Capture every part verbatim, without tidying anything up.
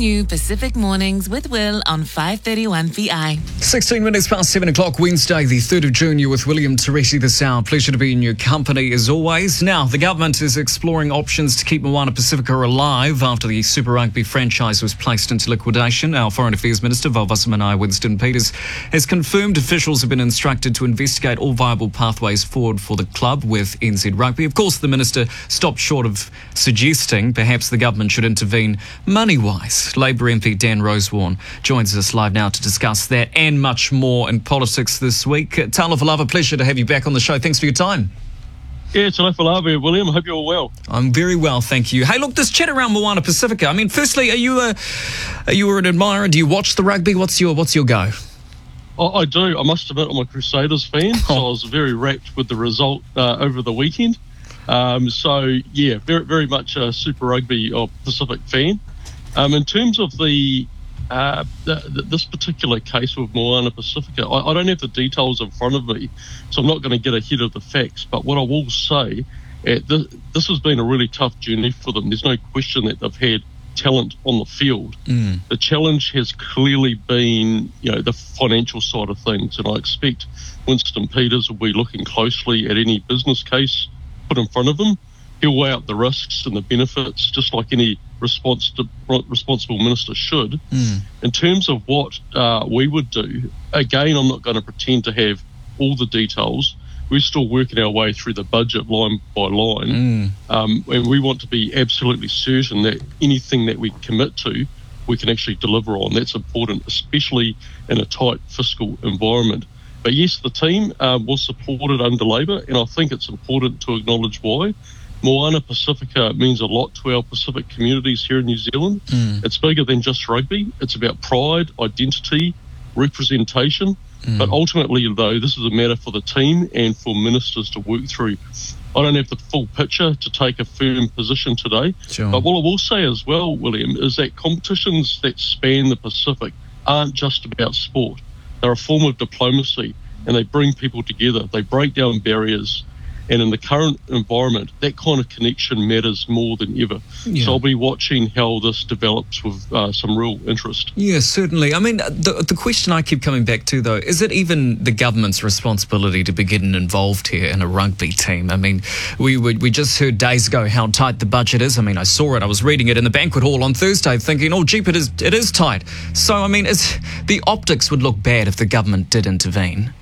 new Pacific Mornings with Will on five thirty-one V I. sixteen minutes past seven o'clock, Wednesday, the third of June. You're with William Teresi this hour. Pleasure to be in your company as always. Now, the government is exploring options to keep Moana Pacifica alive after the Super Rugby franchise was placed into liquidation. Our Foreign Affairs Minister, Valvasamanai Winston Peters, has confirmed officials have been instructed to investigate all viable pathways forward for the club with N Z Rugby. Of course, the minister stopped short of suggesting perhaps the government should intervene money-wise. Labour M P Dan Rosewarne joins us live now to discuss that and much more in politics this week. Uh, Talofa Lava, pleasure to have you back on the show. Thanks for your time. Yeah, Talofa Lava, William. I hope you're all well. I'm very well, thank you. Hey, look, this chat around Moana Pacifica. I mean, firstly, are you a, are you an admirer? Do you watch the rugby? What's your What's your go? I, I do. I must admit, I'm a Crusaders fan, so I was very rapt with the result uh, over the weekend. Um, so, yeah, very very much a Super Rugby or Pacific fan. Um, in terms of the, uh, the, the this particular case with Moana Pacifica, I, I don't have the details in front of me, so I'm not going to get ahead of the facts. But what I will say, uh, this, this has been a really tough journey for them. There's no question that they've had talent on the field. Mm. The challenge has clearly been, you know, the financial side of things, and I expect Winston Peters will be looking closely at any business case put in front of him. He'll weigh up the risks and the benefits, just like any response to, responsible minister should. Mm. In terms of what uh, we would do, again, I'm not going to pretend to have all the details. We're still working our way through the budget line by line, mm. um, and we want to be absolutely certain that anything that we commit to, we can actually deliver on. That's important, especially in a tight fiscal environment. But yes, the team uh, was supported under Labour, and I think it's important to acknowledge why. Moana Pacifica means a lot to our Pacific communities here in New Zealand. Mm. It's bigger than just rugby. It's about pride, identity, representation. Mm. But ultimately, though, this is a matter for the team and for ministers to work through. I don't have the full picture to take a firm position today. Sure. But what I will say as well, William, is that competitions that span the Pacific aren't just about sport. They're a form of diplomacy, and they bring people together. They break down barriers. And in the current environment, that kind of connection matters more than ever. Yeah. So I'll be watching how this develops with uh, some real interest. Yeah, certainly. I mean, the, the question I keep coming back to, though, is it even the government's responsibility to be getting involved here in a rugby team? I mean, we we, we just heard days ago how tight the budget is. I mean, I saw it. I was reading it in the banquet hall on Thursday thinking, oh, jeep, it is, it is tight. So, I mean, it's, the optics would look bad if the government did intervene.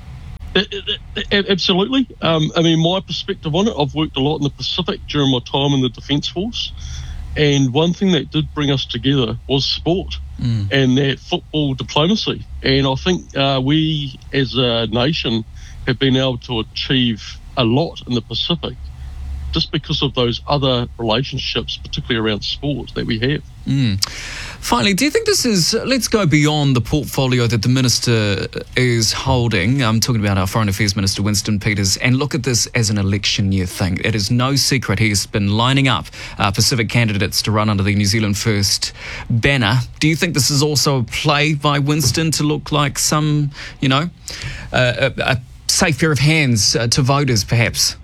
Absolutely. Um, I mean, my perspective on it, I've worked a lot in the Pacific during my time in the Defence Force, and one thing that did bring us together was sport mm. and that football diplomacy. And I think uh, we, as a nation, have been able to achieve a lot in the Pacific just because of those other relationships, particularly around sport, that we have. Mm. Finally, do you think this is, let's go beyond the portfolio that the minister is holding, I'm talking about our Foreign Affairs Minister Winston Peters, and look at this as an election year thing. It is no secret he has been lining up uh, Pacific candidates to run under the New Zealand First banner. Do you think this is also a play by Winston to look like some, you know, uh, a, a safe pair of hands uh, to voters, perhaps?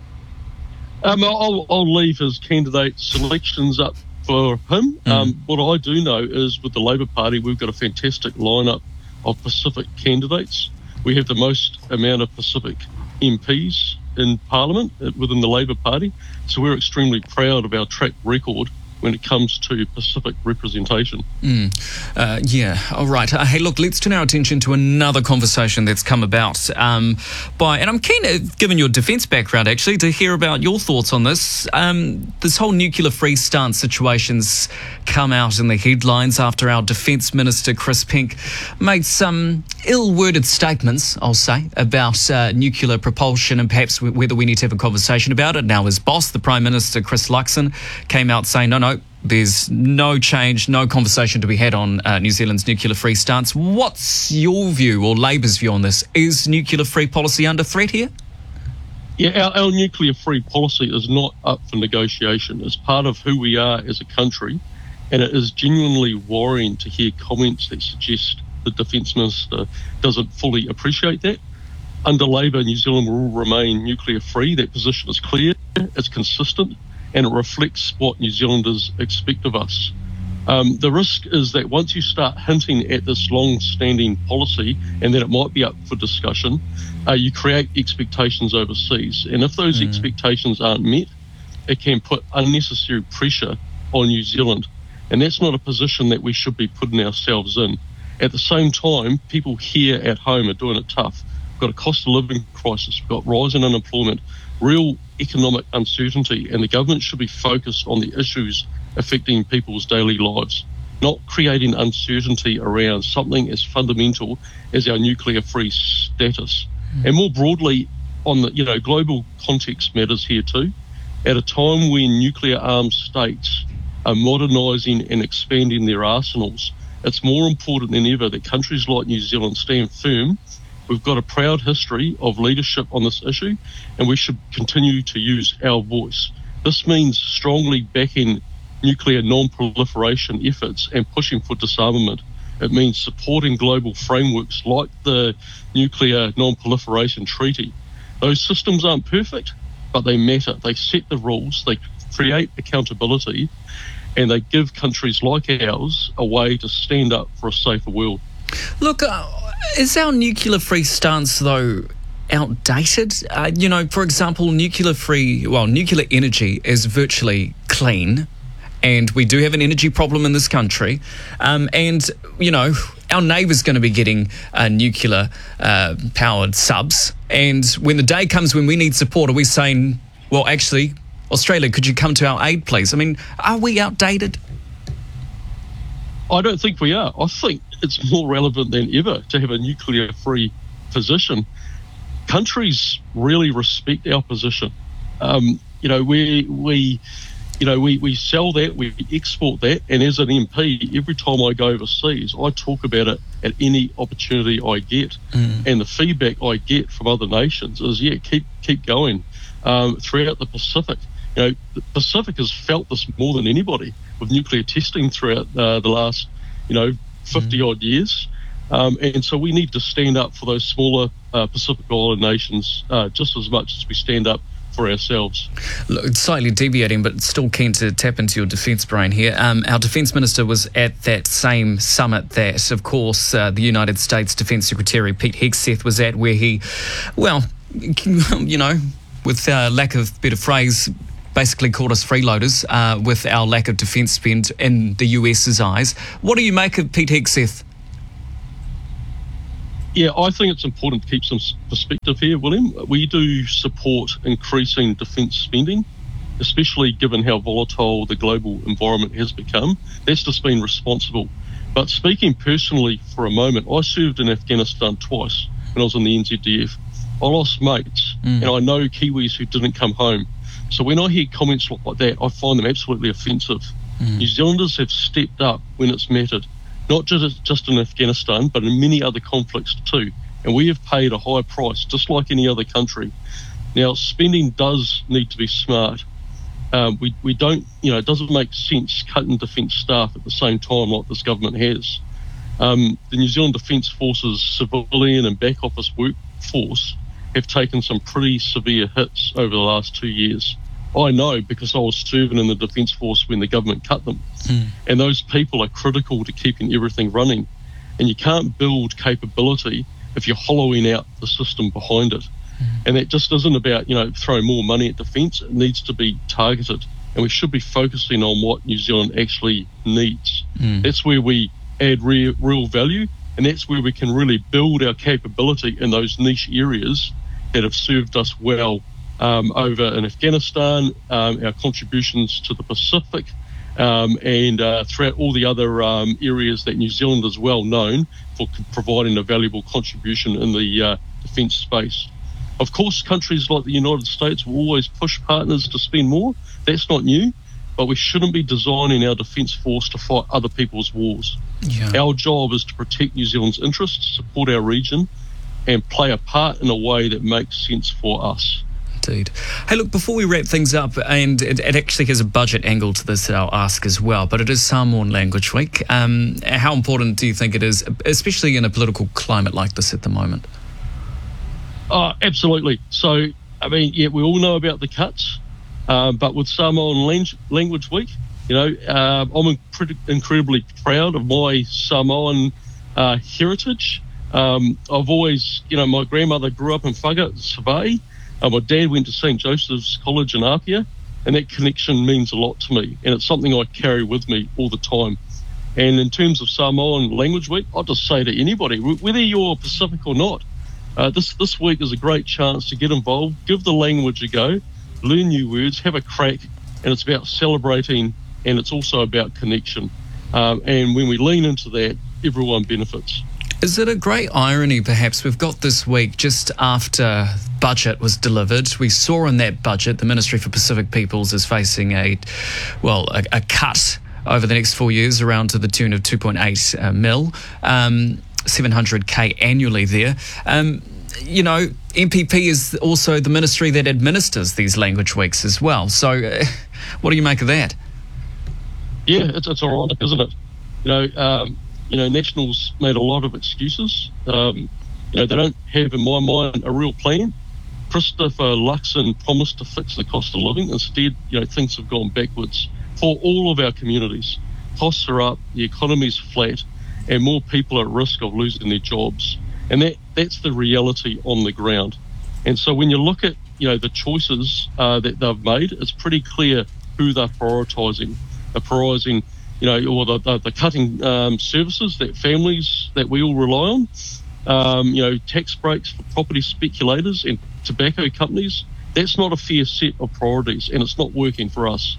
Um, I'll, I'll leave his candidate selections up for him. Mm. Um, what I do know is with the Labour Party, we've got a fantastic lineup of Pacific candidates. We have the most amount of Pacific M Ps in Parliament within the Labour Party, so we're extremely proud of our track record when it comes to Pacific representation. Mm. Uh, yeah, all right. Uh, hey, look, let's turn our attention to another conversation that's come about um, by, and I'm keen, uh, given your defence background, actually, to hear about your thoughts on this. Um, this whole nuclear-free stance situation's come out in the headlines after our Defence Minister, Chris Pink, made some ill-worded statements, I'll say, about uh, nuclear propulsion and perhaps w- whether we need to have a conversation about it. Now, his boss, the Prime Minister, Chris Luxon, came out saying, no, no, there's no change, no conversation to be had on uh, New Zealand's nuclear-free stance. What's your view or Labour's view on this? Is nuclear-free policy under threat here? Yeah, our, our nuclear-free policy is not up for negotiation. It's part of who we are as a country, and it is genuinely worrying to hear comments that suggest the Defence Minister doesn't fully appreciate that. Under Labour, New Zealand will remain nuclear-free. That position is clear, it's consistent, and it reflects what New Zealanders expect of us. Um, the risk is that once you start hinting at this long-standing policy and that it might be up for discussion, uh, you create expectations overseas. And if those mm. expectations aren't met, it can put unnecessary pressure on New Zealand. And that's not a position that we should be putting ourselves in. At the same time, people here at home are doing it tough. We've got a cost of living crisis, we've got rising unemployment, real economic uncertainty, and the government should be focused on the issues affecting people's daily lives, not creating uncertainty around something as fundamental as our nuclear-free status. Mm. And more broadly, on the you know global context matters here too. At a time when nuclear-armed states are modernising and expanding their arsenals, it's more important than ever that countries like New Zealand stand firm. We've got a proud history of leadership on this issue, and we should continue to use our voice. This means strongly backing nuclear non-proliferation efforts and pushing for disarmament. It means supporting global frameworks like the Nuclear Non-Proliferation Treaty. Those systems aren't perfect, but they matter. They set the rules, they create accountability, and they give countries like ours a way to stand up for a safer world. Look, uh, is our nuclear-free stance, though, outdated? Uh, you know, for example, nuclear-free, well, nuclear energy is virtually clean, and we do have an energy problem in this country. Um, and, you know, our neighbour's going to be getting uh, nuclear-powered uh, subs. And when the day comes when we need support, are we saying, well, actually, Australia, could you come to our aid, please? I mean, are we outdated? I don't think we are. I think it's more relevant than ever to have a nuclear-free position. Countries really respect our position. Um, you know, we we... You know, we, we sell that, we export that, and as an M P, every time I go overseas, I talk about it at any opportunity I get. Mm. And the feedback I get from other nations is, yeah, keep keep going um, throughout the Pacific. You know, the Pacific has felt this more than anybody with nuclear testing throughout uh, the last, you know, fifty-odd mm. years. Um, and so we need to stand up for those smaller uh, Pacific Island nations uh, just as much as we stand up for ourselves. Look, it's slightly deviating, but still keen to tap into your defence brain here. Um, our Defence Minister was at that same summit that, of course, uh, the United States Defence Secretary Pete Hegseth was at, where he, well, you know, with uh, lack of better phrase, basically called us freeloaders uh, with our lack of defence spend in the US's eyes. What do you make of Pete Hegseth? Yeah, I think it's important to keep some perspective here, William. We do support increasing defence spending, especially given how volatile the global environment has become. That's just been responsible. But speaking personally for a moment, I served in Afghanistan twice when I was in the N Z D F. I lost mates, mm. and I know Kiwis who didn't come home. So when I hear comments like that, I find them absolutely offensive. Mm. New Zealanders have stepped up when it's mattered. Not just, just in Afghanistan, but in many other conflicts too. And we have paid a high price, just like any other country. Now, spending does need to be smart. Um, we, we don't, you know, it doesn't make sense cutting defence staff at the same time like this government has. Um, the New Zealand Defence Force's civilian and back office workforce have taken some pretty severe hits over the last two years. I know because I was serving in the Defence Force when the government cut them. Mm. And those people are critical to keeping everything running. And you can't build capability if you're hollowing out the system behind it. Mm. And that just isn't about, you know, throwing more money at defence. It needs to be targeted. And we should be focusing on what New Zealand actually needs. Mm. That's where we add re- real value. And that's where we can really build our capability in those niche areas that have served us well Um, over in Afghanistan, um, our contributions to the Pacific, um, and uh, throughout all the other um, areas that New Zealand is well known for c- providing a valuable contribution in the uh, defence space. Of course, countries like the United States will always push partners to spend more. That's not new, but we shouldn't be designing our defence force to fight other people's wars. Yeah. Our job is to protect New Zealand's interests, support our region, and play a part in a way that makes sense for us. Indeed. Hey, look, before we wrap things up, and it, it actually has a budget angle to this that I'll ask as well, but it is Samoan Language Week. Um, how important do you think it is, especially in a political climate like this at the moment? Oh, absolutely. So, I mean, yeah, we all know about the cuts, uh, but with Samoan Lang- Language Week, You know, uh, I'm incred- incredibly proud of my Samoan uh, heritage. Um, I've always, you know, my grandmother grew up in Whaga, Savai. Uh, my dad went to Saint Joseph's College in Apia, and that connection means a lot to me, and it's something I carry with me all the time. And in terms of Samoan Language Week, I'll just say to anybody, whether you're Pacific or not, uh, this, this week is a great chance to get involved, give the language a go, learn new words, have a crack, and it's about celebrating, and it's also about connection. Um, and when we lean into that, everyone benefits. Is it a great irony, perhaps? We've got this week just after budget was delivered. We saw in that budget the Ministry for Pacific Peoples is facing a, well, a, a cut over the next four years around to the tune of two point eight uh, mil, um, seven hundred K annually there. Um, you know, M P P is also the ministry that administers these language weeks as well. So uh, what do you make of that? Yeah, it's, it's ironic, isn't it? You know, um, you know, Nationals made a lot of excuses. Um, you know, they don't have, in my mind, a real plan. Christopher Luxon promised to fix the cost of living. Instead, you know, things have gone backwards for all of our communities. Costs are up, the economy's flat, and more people are at risk of losing their jobs. And that, that's the reality on the ground. And so when you look at, you know, the choices uh, that they've made, it's pretty clear who they're prioritising. They're prioritising, you know, or the, the, the cutting um, services that families that we all rely on, um, you know, tax breaks for property speculators and tobacco companies. That's not a fair set of priorities, and it's not working for us.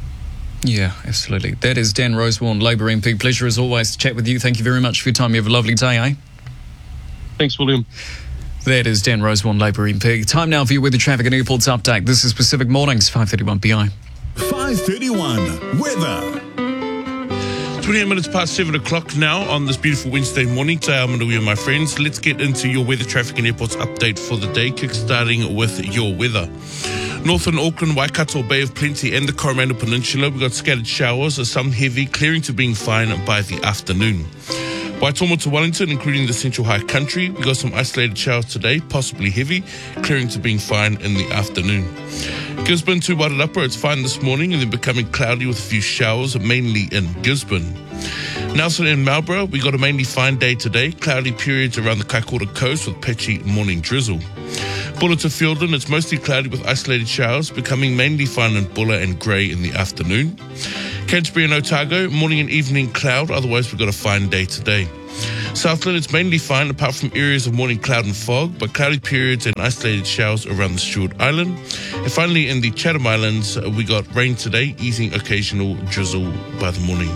Yeah, absolutely. That is Dan Rosewarne, Labour M P. Pleasure as always to chat with you. Thank you very much for your time. You have a lovely day, eh? Thanks, William. That is Dan Rosewarne, Labour M P. Time now for your weather, traffic and airports update. This is Pacific Mornings, five thirty-one P I. five thirty-one weather. twenty-eight minutes past seven o'clock now on this beautiful Wednesday morning. Te Amanui, my friends. Let's get into your weather, traffic and airports update for the day, kick-starting with your weather. Northern Auckland, Waikato, Bay of Plenty and the Coromandel Peninsula, we've got scattered showers, some heavy, clearing to being fine by the afternoon. Waitomo to Wellington, including the Central High Country, we've got some isolated showers today, possibly heavy, clearing to being fine in the afternoon. Gisborne to Wairarapa, it's fine this morning and then becoming cloudy with a few showers, mainly in Gisborne. Nelson and Marlborough, we got a mainly fine day today, cloudy periods around the Kaikoura coast with patchy morning drizzle. Bulla to Fielden, it's mostly cloudy with isolated showers, becoming mainly fine in Bulla and grey in the afternoon. Canterbury and Otago, morning and evening cloud, otherwise we've got a fine day today. Southland, it's mainly fine apart from areas of morning cloud and fog, but cloudy periods and isolated showers around the Stewart Island. And finally, in the Chatham Islands, we got rain today, easing occasional drizzle by the morning.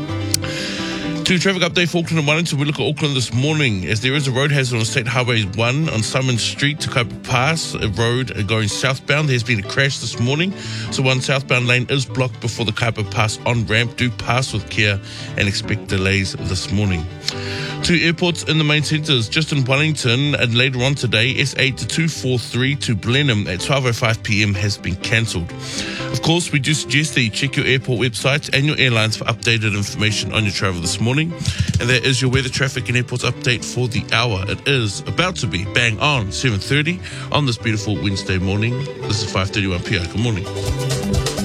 To traffic update for Auckland and Wellington, we look at Auckland this morning as there is a road hazard on State Highway one on Simon Street to Kaipa Pass, a road going southbound. There's been a crash this morning, so one southbound lane is blocked before the Kaipa Pass on-ramp. Do pass with care and expect delays this morning. Two airports in the main centres, just in Wellington, and later on today, S eight to two forty-three to Blenheim at twelve oh five p.m. has been cancelled. Of course, we do suggest that you check your airport websites and your airlines for updated information on your travel this morning. And that is your weather, traffic and airports update for the hour. It is about to be bang on seven thirty on this beautiful Wednesday morning. This is five thirty-one P I. Good morning.